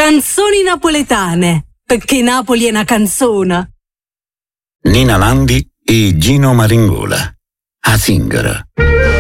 Canzoni napoletane, perché Napoli è una canzona. Nina Landi e Gino Maringola. A Singara.